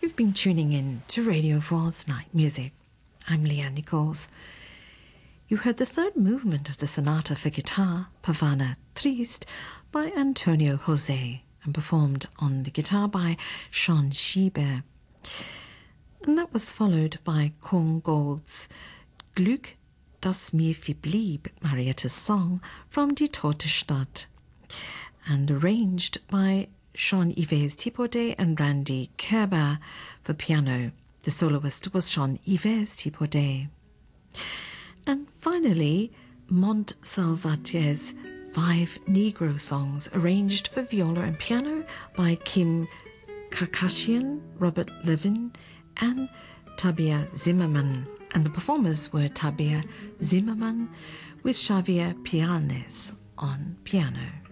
You've been tuning in to Radio 4's Night Music. I'm Leanne Nichols. You heard the third movement of the sonata for guitar, Pavana Triste, by Antonio José, and performed on the guitar by Sean Schieber. And that was followed by Korngold's Glück, das mir verblieb, Marietta's song from Die Tote Stadt, and arranged by Jean-Yves Thibaudet and Randy Kerber for piano. The soloist was Jean-Yves Thibaudet. And finally, Montsalvatier's 5 Negro songs arranged for viola and piano by Kim Kakashian, Robert Levin, and Tabia Zimmerman. And the performers were Tabia Zimmerman with Xavier Pianes on piano.